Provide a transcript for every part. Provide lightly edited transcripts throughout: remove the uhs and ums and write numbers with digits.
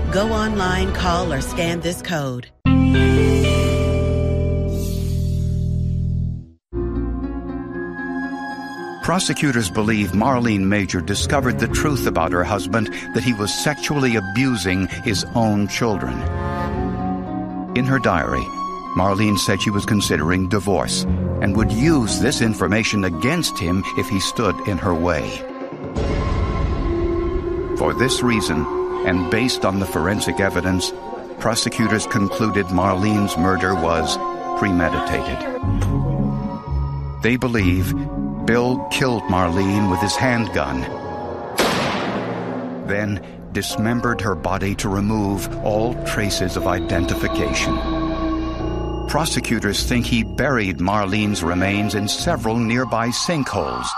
Go online, call, or scan this code. Prosecutors believe Marlene Major discovered the truth about her husband, that he was sexually abusing his own children. In her diary, Marlene said she was considering divorce and would use this information against him if he stood in her way. For this reason, and based on the forensic evidence, prosecutors concluded Marlene's murder was premeditated. They believe Bill killed Marlene with his handgun, then dismembered her body to remove all traces of identification. Prosecutors think he buried Marlene's remains in several nearby sinkholes,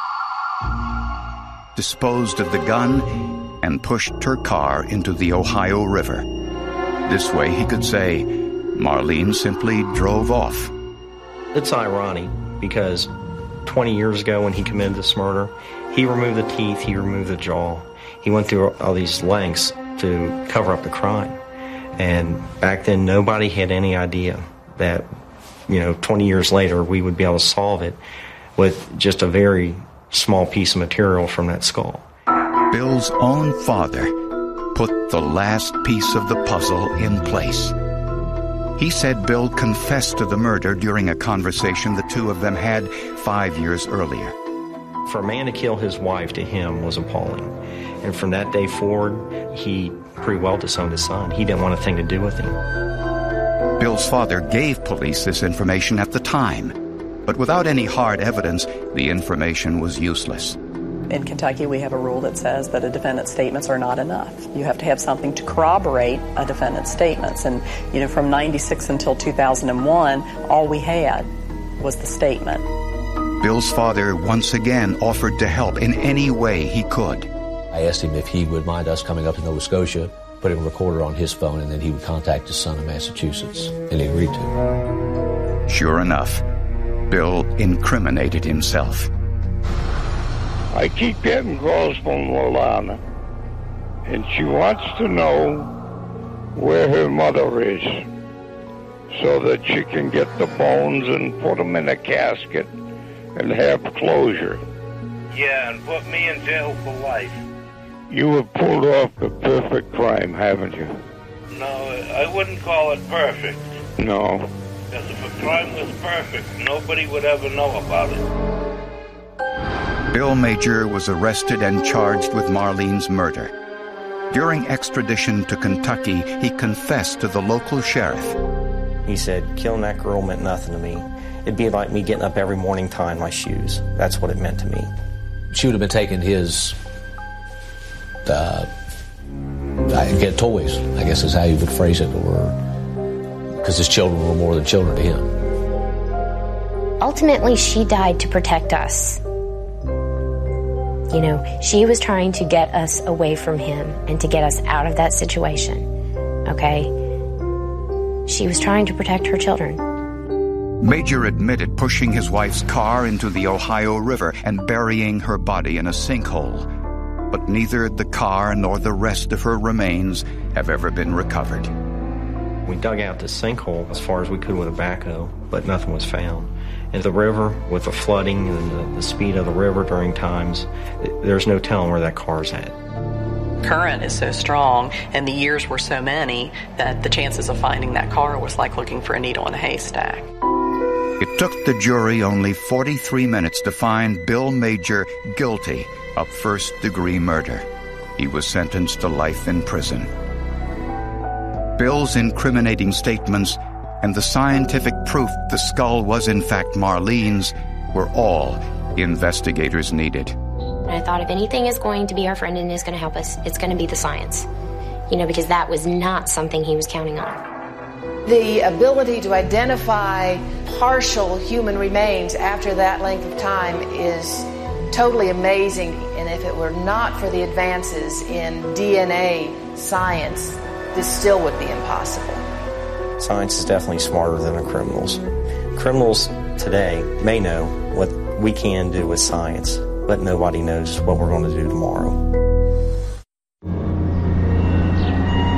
disposed of the gun, and pushed her car into the Ohio River. This way he could say Marlene simply drove off. It's ironic because 20 years ago when he committed this murder, he removed the teeth, he removed the jaw. He went through all these lengths to cover up the crime. And back then nobody had any idea that, 20 years later we would be able to solve it with just a very small piece of material from that skull. Bill's own father put the last piece of the puzzle in place. He said Bill confessed to the murder during a conversation the two of them had 5 years earlier. For a man to kill his wife, to him, was appalling. And from that day forward, he pretty well disowned his son. He didn't want a thing to do with him. Bill's father gave police this information at the time, but without any hard evidence, the information was useless. In Kentucky, we have a rule that says that a defendant's statements are not enough. You have to have something to corroborate a defendant's statements. And, from 96 until 2001, all we had was the statement. Bill's father once again offered to help in any way he could. I asked him if he would mind us coming up to Nova Scotia, putting a recorder on his phone, and then he would contact his son in Massachusetts, and he agreed to. Sure enough, Bill incriminated himself. I keep getting calls from Lolana, and she wants to know where her mother is so that she can get the bones and put them in a casket and have closure. Yeah, and put me in jail for life. You have pulled off the perfect crime, haven't you? No, I wouldn't call it perfect. No. Because if a crime was perfect, nobody would ever know about it. Bill Major was arrested and charged with Marlene's murder. During extradition to Kentucky, he confessed to the local sheriff. He said, killing that girl meant nothing to me. It'd be like me getting up every morning tying my shoes. That's what it meant to me. She would have been taking his get toys, I guess is how you would phrase it, or because his children were more than children to him. Ultimately, she died to protect us. She was trying to get us away from him and to get us out of that situation, okay? She was trying to protect her children. Major admitted pushing his wife's car into the Ohio River and burying her body in a sinkhole. But neither the car nor the rest of her remains have ever been recovered. We dug out this sinkhole as far as we could with a backhoe, but nothing was found. In the river, with the flooding and the speed of the river during times, there's no telling where that car's at. Current is so strong and the years were so many that the chances of finding that car was like looking for a needle in a haystack. It took the jury only 43 minutes to find Bill Major guilty of first-degree murder. He was sentenced to life in prison. Bill's incriminating statements and the scientific proof the skull was in fact Marlene's were all investigators needed. And I thought if anything is going to be our friend and is going to help us, it's going to be the science. Because that was not something he was counting on. The ability to identify partial human remains after that length of time is totally amazing. And if it were not for the advances in DNA science, this still would be impossible. Science is definitely smarter than the criminals. Criminals today may know what we can do with science, but nobody knows what we're going to do tomorrow.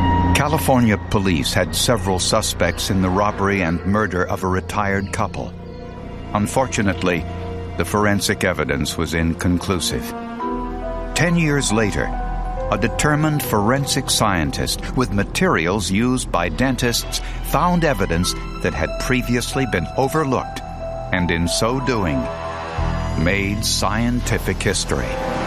California police had several suspects in the robbery and murder of a retired couple. Unfortunately, the forensic evidence was inconclusive. 10 years later, a determined forensic scientist with materials used by dentists found evidence that had previously been overlooked, and in so doing, made scientific history.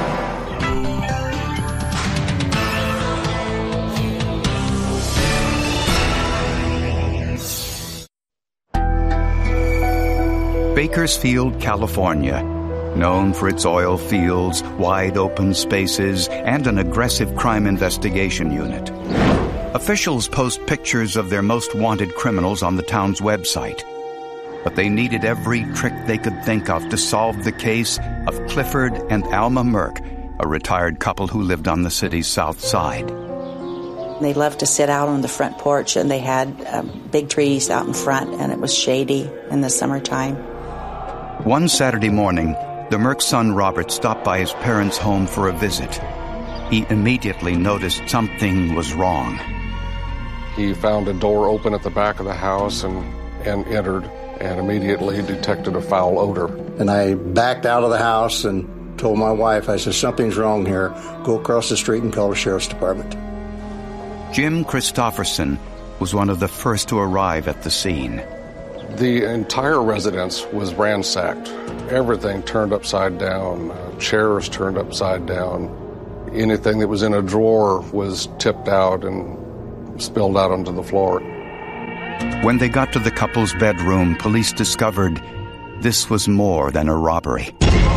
Bakersfield, California, known for its oil fields, wide open spaces, and an aggressive crime investigation unit. Officials post pictures of their most wanted criminals on the town's website. But they needed every trick they could think of to solve the case of Clifford and Alma Merck, a retired couple who lived on the city's south side. They loved to sit out on the front porch, and they had big trees out in front, and it was shady in the summertime. One Saturday morning, the Merck's son Robert stopped by his parents' home for a visit. He immediately noticed something was wrong. He found a door open at the back of the house and entered, and immediately detected a foul odor. And I backed out of the house and told my wife, I said, something's wrong here. Go across the street and call the sheriff's department. Jim Christopherson was one of the first to arrive at the scene. The entire residence was ransacked. Everything turned upside down, chairs turned upside down. Anything that was in a drawer was tipped out and spilled out onto the floor. When they got to the couple's bedroom, police discovered this was more than a robbery.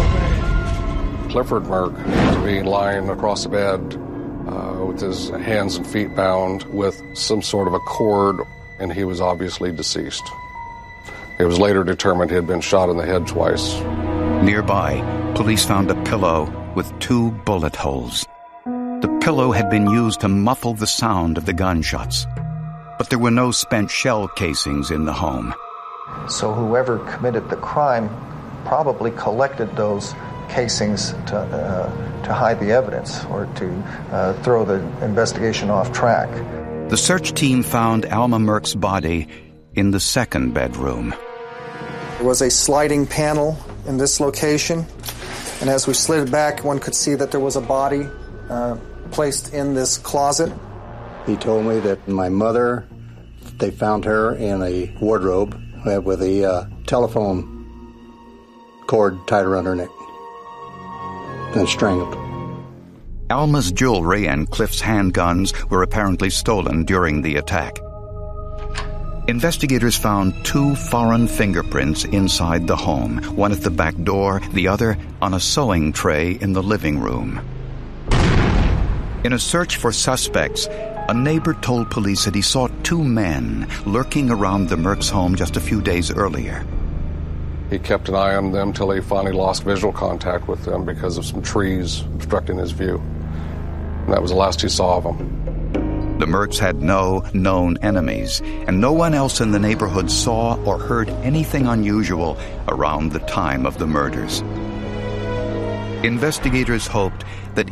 Clifford Merck to be lying across the bed with his hands and feet bound with some sort of a cord, and he was obviously deceased. It was later determined he had been shot in the head twice. Nearby, police found a pillow with 2 bullet holes. The pillow had been used to muffle the sound of the gunshots, but there were no spent shell casings in the home. So whoever committed the crime probably collected those casings to hide the evidence or to throw the investigation off track. The search team found Alma Merck's body in the second bedroom. There was a sliding panel in this location, and as we slid back, one could see that there was a body placed in this closet. He told me that my mother, they found her in a wardrobe with a telephone cord tied around her neck and strangled. Alma's jewelry and Cliff's handguns were apparently stolen during the attack. Investigators found 2 foreign fingerprints inside the home, one at the back door, the other on a sewing tray in the living room. In a search for suspects, a neighbor told police that he saw 2 men lurking around the Merck's home just a few days earlier. He kept an eye on them till he finally lost visual contact with them because of some trees obstructing his view. And that was the last he saw of them. The Mercks had no known enemies, and no one else in the neighborhood saw or heard anything unusual around the time of the murders. Investigators hoped that